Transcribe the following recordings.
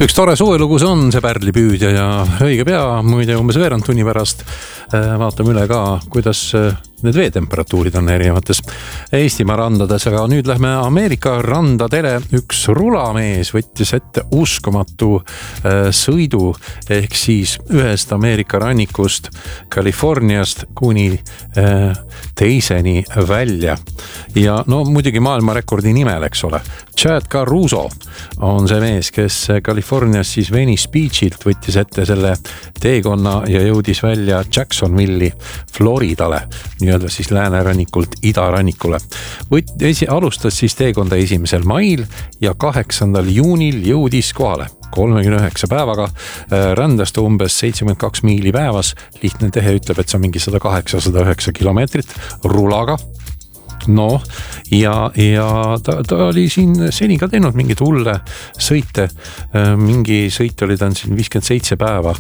Üks tore suvelugu see on, see pärlipüüdja ja õige pea, muide umbes veerand tunni pärast vaatame üle ka, kuidas need veetemperatuurid on erinevates Eestimaa randades, aga nüüd lähme Ameerika randadele. Üks rulamees võttis ette uskumatu sõidu ehk siis ühest Ameerika rannikust Californiast kuni teiseni välja. Ja no muidugi maailmarekordi nimel, eks ole. Chad Caruso on see mees, kes Californias siis Venice Beachilt võttis ette selle teekonna ja jõudis välja Jacksonville'i Floridale, nii-öelda siis läänerannikult idarannikule. Alustas siis teekonda 1. mail ja 8. juunil jõudis kohale. 39 päevaga rändas ta umbes 72 miili päevas. Lihtne tehe ütleb, et see on mingi 108-109 kilomeetrit rulaga. No, ja ta oli siin seni ka teinud mingid hulle sõite. Mingi sõit oli ta siin 57 päeva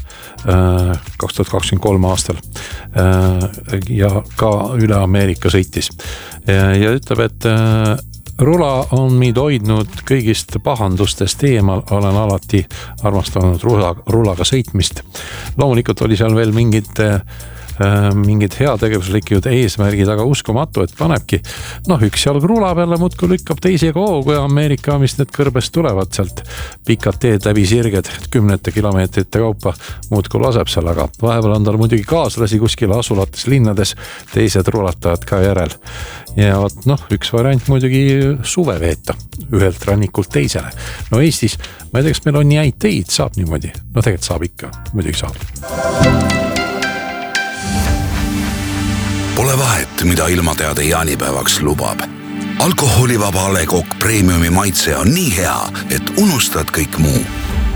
2023 aastal ja ka üle Ameerika sõitis. Ja ütleb, et rula on meid hoidnud kõigist pahandustest eemal, olen alati armastanud rulaga sõitmist. Loomulikult oli seal veel mingid heategevuslikud eesmärgid, aga uskumatu, et panebki üks jalg rula peale, muudkui lükkab teisega hoogu ja Ameerika, mis need kõrbest tulevad sealt pikad teed läbi sirged 10 kilomeetrite kaupa, muudkui laseb seal, aga vahepeal on tal muidugi kaaslasi kuskil asulates linnades, teised rulatavad ka järel. Ja üks variant muidugi suve veeta ühelt rannikult teisele. No Eestis, ma ei tea, kas meil on nii häid teid, saab niimoodi? No tegelikult saab ikka, muidugi saab. Pole vahet, mida ilmateade jaanipäevaks lubab. Alkoholivaba A. Le Coq Premiumi maitse on nii hea, et unustad kõik muu.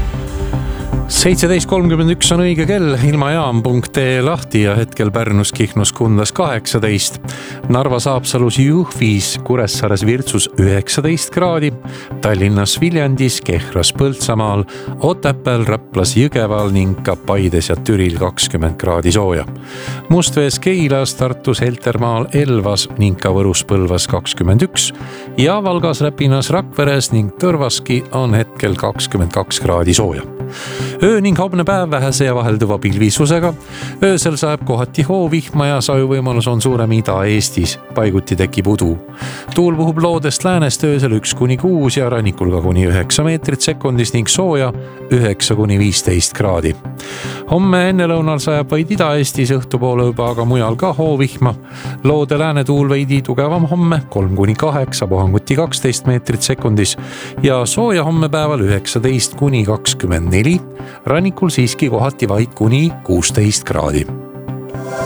17.31 on õige kell, ilmajaam.ee lahti ja hetkel Pärnus, Kihnus, Kundas 18, Narvas, Haapsalus, Jõhvis, Kuressaares, Virtsus 19 kraadi, Tallinnas, Viljandis, Kehras, Põltsamaal, Otepääl, Raplas, Jõgeval ning ka Paides ja Türil 20 kraadi sooja. Mustvees, Keilas, Tartus, Heltermaal, Elvas ning ka Võrus, Põlvas 21 ja Valgas, Räpinas, Rakveres ning Tõrvaski on hetkel 22 kraadi sooja. Öö ning homne päev vähese ja vahelduva pilvisusega. Öösel saab kohati hoovihma ja sajuvõimalus on suurem Ida-Eestis. Paiguti tekib udu. Tuul puhub loodest läänest öösel 1-6 ja rannikul ka kuni 9 meetrit sekundis ning sooja 9-15 kraadi. Homme ennelõunal sajab vaid Ida-Eestis õhtupoole juba, aga mujal ka hoovihma. Loode lääne tuul veidi tugevam homme 3-8, puhanguti 12 meetrit sekundis ja sooja homme päeval 19-24. Rannikul siiski kohati vaid kuni 16 kraadi.